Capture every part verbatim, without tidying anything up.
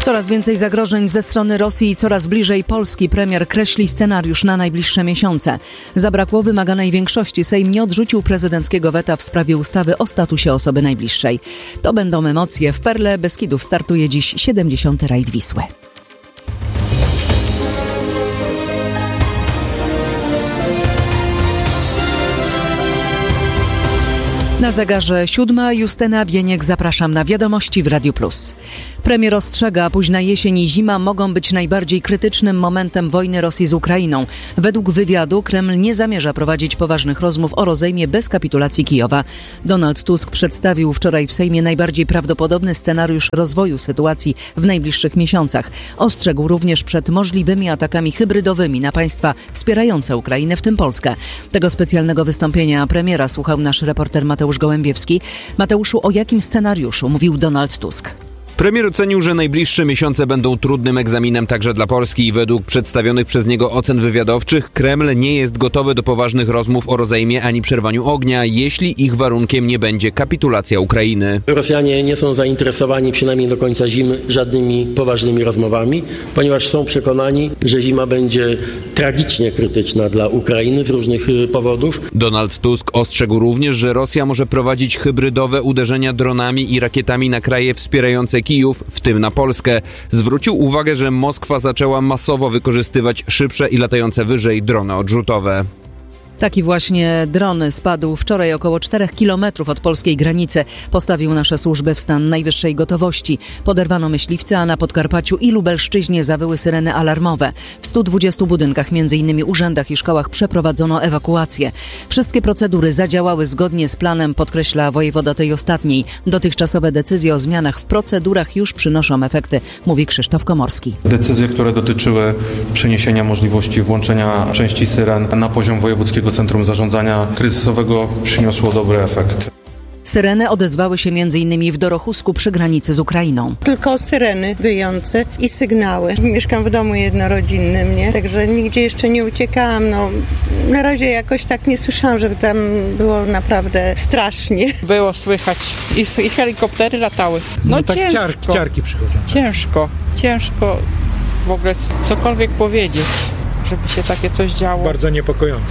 Coraz więcej zagrożeń ze strony Rosji i coraz bliżej Polski. Premier kreśli scenariusz na najbliższe miesiące. Zabrakło wymaganej większości. Sejm nie odrzucił prezydenckiego weta w sprawie ustawy o statusie osoby najbliższej. To będą emocje. W Perle Beskidów startuje dziś siedemdziesiąty rajd Wisły. Na zegarze siódma, Justyna Bieniek, zapraszam na wiadomości w Radiu Plus. Premier ostrzega, późna jesień i zima mogą być najbardziej krytycznym momentem wojny Rosji z Ukrainą. Według wywiadu Kreml nie zamierza prowadzić poważnych rozmów o rozejmie bez kapitulacji Kijowa. Donald Tusk przedstawił wczoraj w Sejmie najbardziej prawdopodobny scenariusz rozwoju sytuacji w najbliższych miesiącach. Ostrzegł również przed możliwymi atakami hybrydowymi na państwa wspierające Ukrainę, w tym Polskę. Tego specjalnego wystąpienia premiera słuchał nasz reporter Mateusz Gołębiewski. Mateuszu, o jakim scenariuszu mówił Donald Tusk? Premier ocenił, że najbliższe miesiące będą trudnym egzaminem także dla Polski i według przedstawionych przez niego ocen wywiadowczych Kreml nie jest gotowy do poważnych rozmów o rozejmie ani przerwaniu ognia, jeśli ich warunkiem nie będzie kapitulacja Ukrainy. Rosjanie nie są zainteresowani przynajmniej do końca zimy żadnymi poważnymi rozmowami, ponieważ są przekonani, że zima będzie tragicznie krytyczna dla Ukrainy z różnych powodów. Donald Tusk ostrzegł również, że Rosja może prowadzić hybrydowe uderzenia dronami i rakietami na kraje wspierające Kijów, w tym na Polskę. Zwrócił uwagę, że Moskwa zaczęła masowo wykorzystywać szybsze i latające wyżej drony odrzutowe. Taki właśnie dron spadł wczoraj około czterech kilometrów od polskiej granicy. Postawił nasze służby w stan najwyższej gotowości. Poderwano myśliwce, a na Podkarpaciu i Lubelszczyźnie zawyły syreny alarmowe. W stu dwudziestu budynkach, między innymi urzędach i szkołach, przeprowadzono ewakuację. Wszystkie procedury zadziałały zgodnie z planem, podkreśla wojewoda tej ostatniej. Dotychczasowe decyzje o zmianach w procedurach już przynoszą efekty, mówi Krzysztof Komorski. Decyzje, które dotyczyły przeniesienia możliwości włączenia części syren na poziom wojewódzkiego Centrum Zarządzania Kryzysowego, przyniosło dobry efekt. Syreny odezwały się między innymi w Dorochusku przy granicy z Ukrainą. Tylko syreny wyjące i sygnały. Mieszkam w domu jednorodzinnym, nie? Także nigdzie jeszcze nie uciekałam. No, na razie jakoś tak nie słyszałam, żeby tam było naprawdę strasznie. Było słychać i, i helikoptery latały. No, no tak ciężko. Ciarki, ciarki przychodzą. Ciężko, ciężko w ogóle cokolwiek powiedzieć, żeby się takie coś działo. Bardzo niepokojące.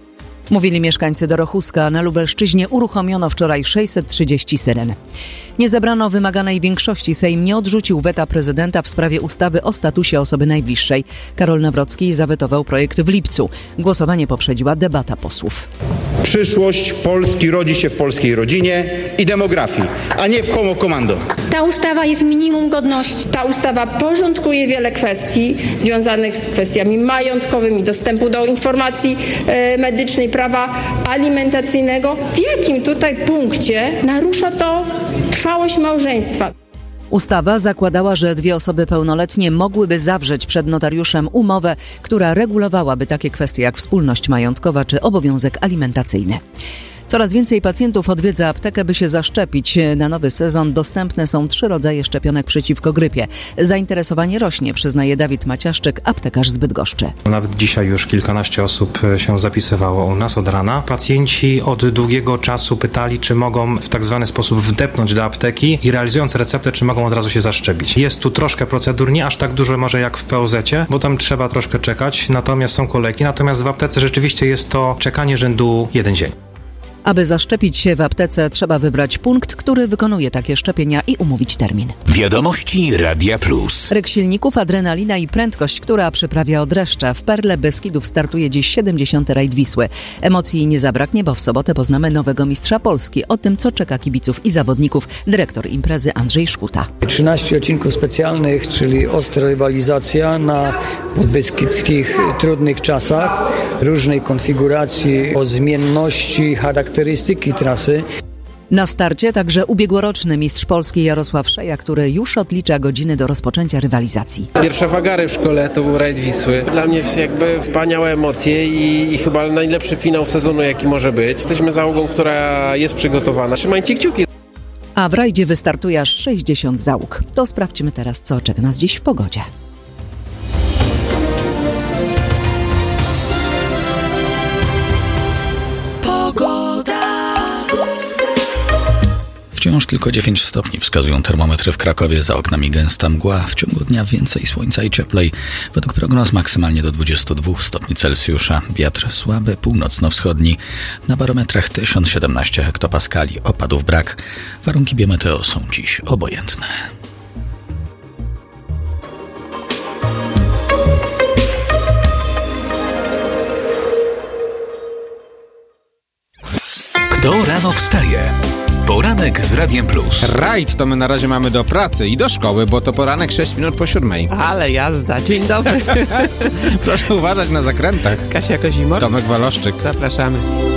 Mówili mieszkańcy Dorochuska. Na Lubelszczyźnie uruchomiono wczoraj sześćset trzydzieści syren. Nie zebrano wymaganej większości. Sejm nie odrzucił weta prezydenta w sprawie ustawy o statusie osoby najbliższej. Karol Nawrocki zawetował projekt w lipcu. Głosowanie poprzedziła debata posłów. Przyszłość Polski rodzi się w polskiej rodzinie i demografii, a nie w homo commando. Ta ustawa jest minimum godności. Ta ustawa porządkuje wiele kwestii związanych z kwestiami majątkowymi, dostępu do informacji e, medycznej, prawa alimentacyjnego. W jakim tutaj punkcie narusza to trwałość małżeństwa? Ustawa zakładała, że dwie osoby pełnoletnie mogłyby zawrzeć przed notariuszem umowę, która regulowałaby takie kwestie jak wspólność majątkowa czy obowiązek alimentacyjny. Coraz więcej pacjentów odwiedza aptekę, by się zaszczepić. Na nowy sezon dostępne są trzy rodzaje szczepionek przeciwko grypie. Zainteresowanie rośnie, przyznaje Dawid Maciaszczyk, aptekarz z Bydgoszczy. Nawet dzisiaj już kilkanaście osób się zapisywało u nas od rana. Pacjenci od długiego czasu pytali, czy mogą w tak zwany sposób wdepnąć do apteki i realizując receptę, czy mogą od razu się zaszczepić. Jest tu troszkę procedur, nie aż tak dużo może jak w P O zecie, bo tam trzeba troszkę czekać, natomiast są kolejki. Natomiast w aptece rzeczywiście jest to czekanie rzędu jeden dzień. Aby zaszczepić się w aptece, trzeba wybrać punkt, który wykonuje takie szczepienia i umówić termin. Wiadomości Radia Plus. Ryk silników, adrenalina i prędkość, która przyprawia od dreszcza. W Perle Beskidów startuje dziś siedemdziesiąty rajd Wisły. Emocji nie zabraknie, bo w sobotę poznamy nowego mistrza Polski. O tym, co czeka kibiców i zawodników, dyrektor imprezy Andrzej Szkuta. trzynaście odcinków specjalnych, czyli ostra rywalizacja na podbeskidzkich trudnych czasach, różnej konfiguracji, o zmienności charakterystyki trasy. Na starcie także ubiegłoroczny mistrz Polski Jarosław Szeja, który już odlicza godziny do rozpoczęcia rywalizacji. Pierwsze wagary w szkole to był rajd Wisły. Dla mnie jakby wspaniałe emocje i, i chyba najlepszy finał sezonu, jaki może być. Jesteśmy załogą, która jest przygotowana. Trzymajcie kciuki. A w rajdzie wystartuje aż sześćdziesiąt załóg. To sprawdźmy teraz, co czeka nas dziś w pogodzie. Wciąż tylko dziewięć stopni wskazują termometry w Krakowie, za oknami gęsta mgła. W ciągu dnia więcej słońca i cieplej. Według prognoz maksymalnie do dwudziestu dwóch stopni Celsjusza. Wiatr słaby, północno-wschodni. Na barometrach tysiąc siedemnaście hektopaskali. Opadów brak. Warunki biometeo są dziś obojętne. Kto rano wstaje? Poranek z Radiem Plus. Rajd to my na razie mamy do pracy i do szkoły, bo to poranek sześć minut po siódmej. Ale jazda. Dzień dobry. Proszę uważać na zakrętach. Kasia Kozimor. Tomek Waloszczyk. Zapraszamy.